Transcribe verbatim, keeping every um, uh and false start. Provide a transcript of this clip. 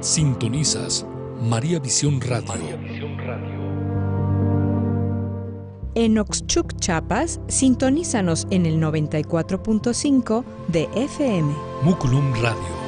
Sintonizas María Visión Radio. María Visión Radio. En Oxchuc, Chiapas, sintonízanos en el noventa y cuatro punto cinco de F M. Muculum Radio.